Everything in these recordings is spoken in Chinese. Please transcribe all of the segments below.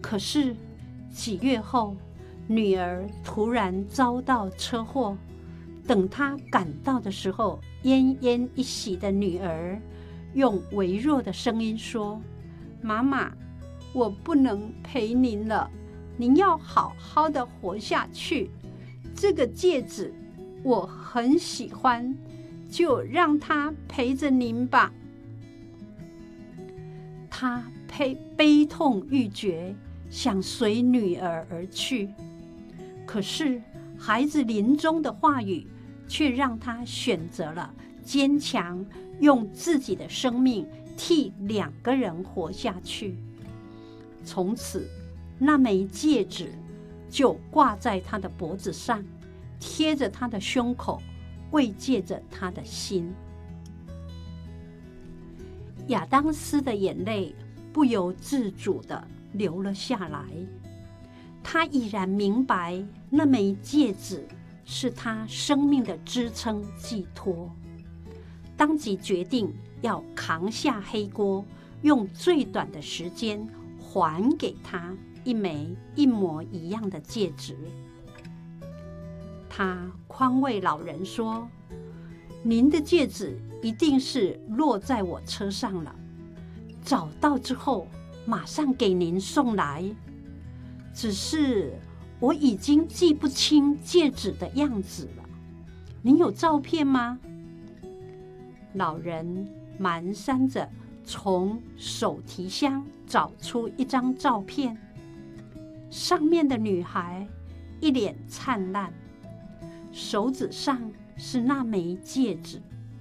可是几月后，女儿突然遭到车祸。等他赶到的时候，奄奄一息的女儿用微弱的声音说：妈妈，我不能陪您了，您要好好的活下去。这个戒指我很喜欢，就让它陪着您吧。他悲痛欲绝，想随女儿而去，可是孩子临终的话语却让他选择了坚强，用自己的生命替2个人活下去。从此，那枚戒指就挂在他的脖子上，贴着他的胸口，慰藉着他的心。亚当斯的眼泪不由自主地流了下来。他已然明白，那枚戒指是他生命的支撑寄托，当即决定要扛下黑锅，用最短的时间还给他一枚一模一样的戒指。他宽慰老人说：您的戒指一定是落在我车上了，找到之后马上给您送来。只是我已经记不清戒指的样子了，您有照片吗？老人蹒跚着从手提箱找出一张照片，上面的女孩一脸灿烂，手指上是那枚戒指。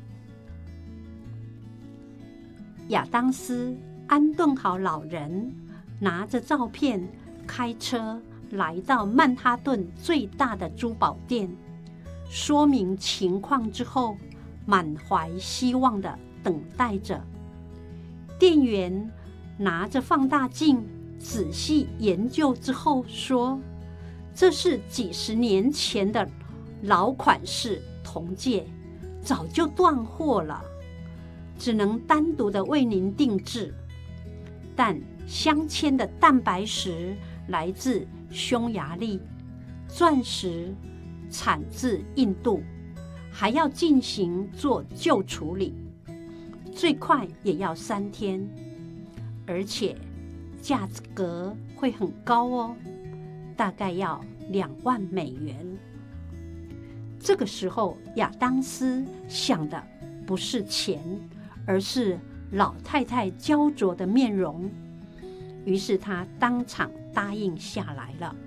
亚当斯安顿好老人，拿着照片开车来到曼哈顿最大的珠宝店，说明情况之后，满怀希望地等待着。店员拿着放大镜仔细研究之后说：这是几10年前的老款式铜戒，早就断货了，只能单独的为您定制。但镶嵌的蛋白石来自匈牙利，钻石产自印度，还要进行做旧处理，最快也要3天，而且价格会很高哦，大概要2万美元。这个时候，亚当斯想的不是钱，而是老太太焦灼的面容，于是他当场答应下来了。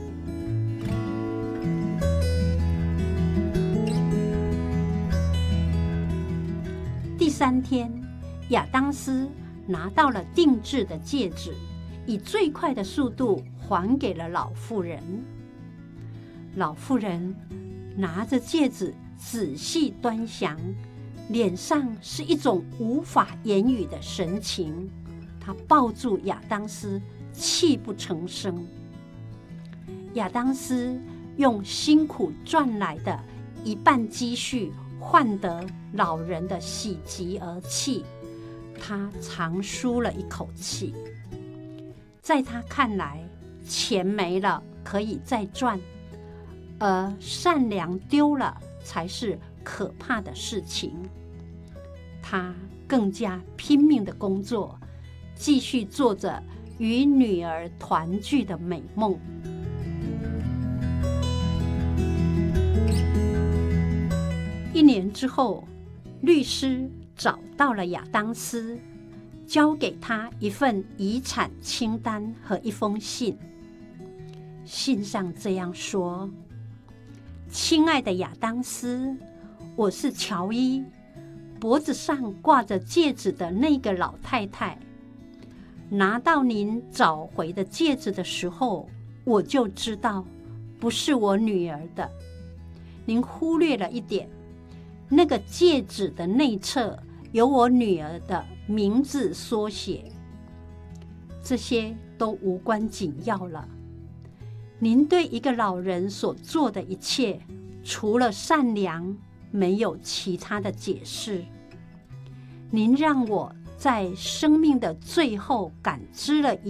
第3天，亚当斯拿到了定制的戒指，以最快的速度还给了老妇人。老妇人拿着戒指仔细端详，脸上是一种无法言语的神情。他抱住亚当斯，泣不成声。亚当斯用辛苦赚来的1半积蓄换得老人的喜极而泣，他长舒了一口气。在他看来，钱没了可以再赚，而善良丢了才是可怕的事情。他更加拼命的工作，继续做着与女儿团聚的美梦。1年之后，律师找到了亚当斯，交给他一份遗产清单和一封信。信上这样说：亲爱的亚当斯，我是乔伊，脖子上挂着戒指的那个老太太。拿到您找回的戒指的时候，我就知道不是我女儿的。您忽略了一点，那个戒指的内侧有我女儿的名字缩写。这些都无关紧要了。您对一个老人所做的一切，除了善良，没有其他的解释。您让我在生命的最后感知了一